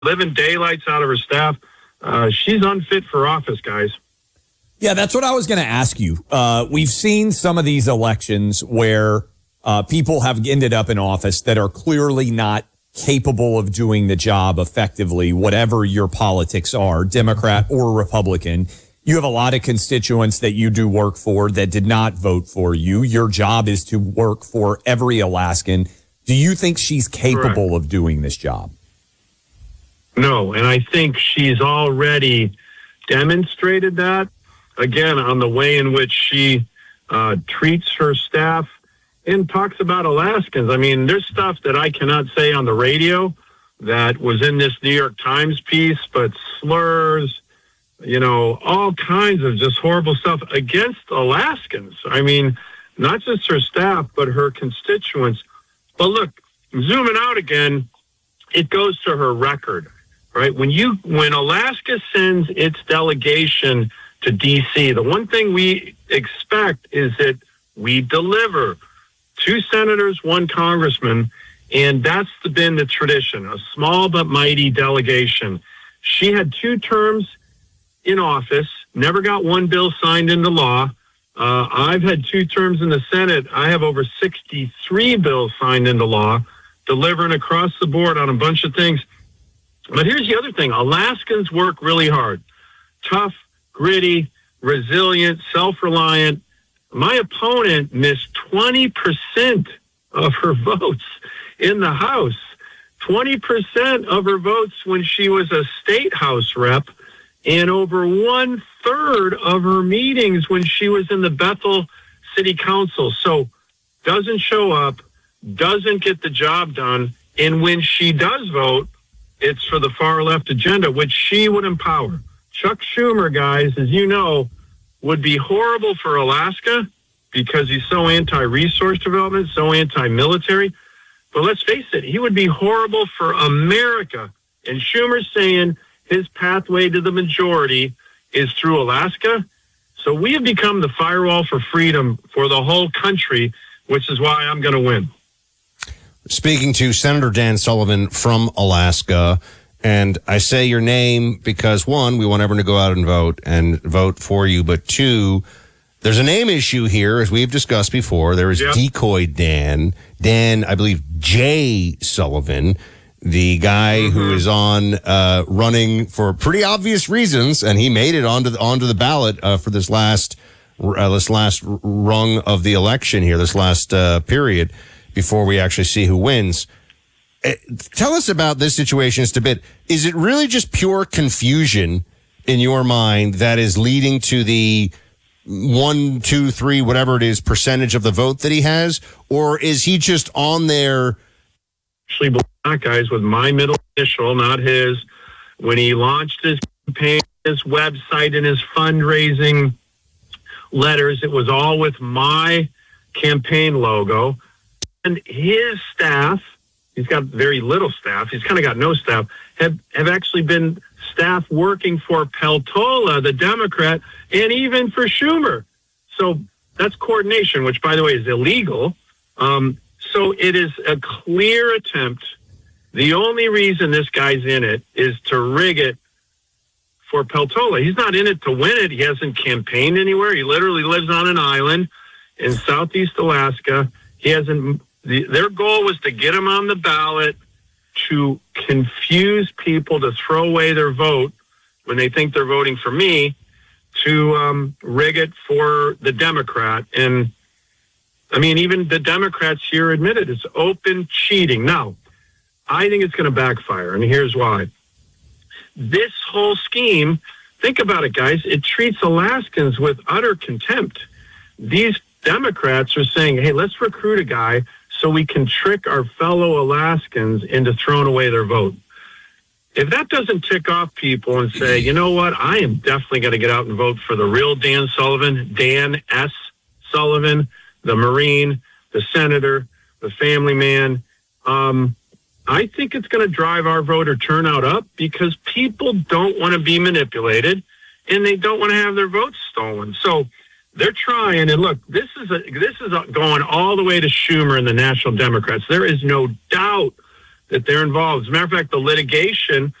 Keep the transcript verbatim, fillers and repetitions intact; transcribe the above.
living daylights out of her staff. Uh, she's unfit for office, guys. Yeah, that's what I was going to ask you. Uh, we've seen some of these elections where uh, people have ended up in office that are clearly not capable of doing the job effectively, whatever your politics are, Democrat or Republican. You have a lot of constituents that you do work for that did not vote for you. Your job is to work for every Alaskan. Do you think she's capable Correct. of doing this job? No, and I think she's already demonstrated that, again, on the way in which she uh, treats her staff and talks about Alaskans. I mean, there's stuff that I cannot say on the radio that was in this New York Times piece, but slurs, you know, all kinds of just horrible stuff against Alaskans. I mean, not just her staff, but her constituents. But look, zooming out again, it goes to her record, right? When you, when Alaska sends its delegation to D C, the one thing we expect is that we deliver. Two senators, one congressman, and that's been the tradition, a small but mighty delegation. She had two terms in office, never got one bill signed into law. Uh, I've had two terms in the Senate. I have over sixty-three bills signed into law, delivering across the board on a bunch of things. But here's the other thing. Alaskans work really hard. Tough, gritty, resilient, self-reliant. My opponent missed twenty percent of her votes in the House, twenty percent of her votes when she was a state House rep, and over one third of her meetings when she was in the Bethel City Council. So doesn't show up, doesn't get the job done. And when she does vote, it's for the far left agenda, which she would empower. Chuck Schumer, guys, as you know, would be horrible for Alaska because he's so anti-resource development, so anti-military. But let's face it, he would be horrible for America. And Schumer's saying his pathway to the majority is through Alaska. So we have become the firewall for freedom for the whole country, which is why I'm going to win. Speaking to Senator Dan Sullivan from Alaska, and I say your name because, one, we want everyone to go out and vote and vote for you. But two, there's a name issue here, as we've discussed before. There is yep. Decoy Dan, Dan, I believe, Jay Sullivan, the guy mm-hmm. who is on uh, running for pretty obvious reasons, and he made it onto the, onto the ballot uh, for this last uh, this last rung of the election here, this last uh, period before we actually see who wins. Tell us about this situation just a bit. Is it really just pure confusion in your mind that is leading to the one, two, three, whatever it is, percentage of the vote that he has? Or is he just on there? Actually, black guys with my middle initial, not his. When he launched his campaign, his website, and his fundraising letters, it was all with my campaign logo. And his staff, he's got very little staff. He's kind of got no staff. Have have actually been staff working for Peltola, the Democrat, and even for Schumer. So that's coordination, which, by the way, is illegal. Um, so it is a clear attempt. The only reason this guy's in it is to rig it for Peltola. He's not in it to win it. He hasn't campaigned anywhere. He literally lives on an island in Southeast Alaska. He hasn't. The, their goal was to get him on the ballot to confuse people to throw away their vote when they think they're voting for me, to um, rig it for the Democrat. And, I mean, even the Democrats here admit it. It's open cheating. Now, I think it's going to backfire, and here's why. This whole scheme, think about it, guys, it treats Alaskans with utter contempt. These Democrats are saying, hey, let's recruit a guy so we can trick our fellow Alaskans into throwing away their vote. If that doesn't tick off people and say, you know what, I am definitely going to get out and vote for the real Dan Sullivan, Dan S. Sullivan, the Marine, the Senator, the family man, um, I think it's going to drive our voter turnout up because people don't want to be manipulated and they don't want to have their votes stolen. So they're trying, and look, this is a, this is a, going all the way to Schumer and the National Democrats. There is no doubt that they're involved. As a matter of fact, the litigation